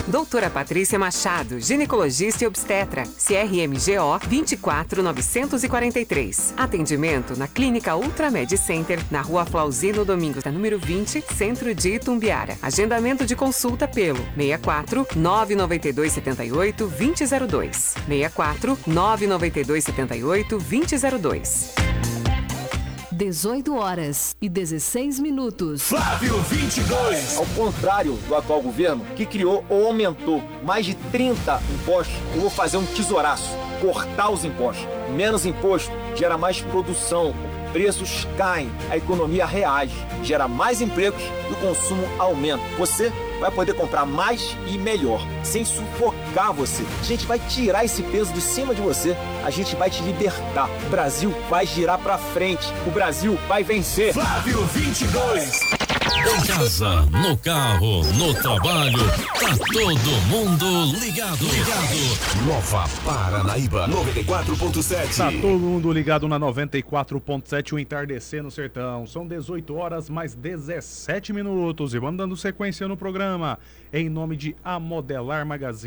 Doutora Patrícia Machado, ginecologista e obstetra, CRMGO 24943. Atendimento na Clínica Ultramed Center, na Rua Flauzino Domingos, número 20, Centro de Itumbiara. Agendamento de consulta pelo 64 992 78 2002. 64 992 78 2002. 18h16. Flávio 22. Ao contrário do atual governo, que criou ou aumentou mais de 30 impostos, eu vou fazer um tesouraço, cortar os impostos. Menos imposto gera mais produção, preços caem, a economia reage, gera mais empregos e o consumo aumenta. Você vai poder comprar mais e melhor, sem sufocar você. A gente vai tirar esse peso de cima de você, a gente vai te libertar. O Brasil vai girar pra frente, o Brasil vai vencer. Flávio 22. Em casa, no carro, no trabalho, tá todo mundo ligado. Nova Paranaíba 94.7. Tá todo mundo ligado na 94.7, o Entardecer no Sertão. São 18h mais 17 minutos e vamos dando sequência no programa. Em nome de A Modelar Magazine.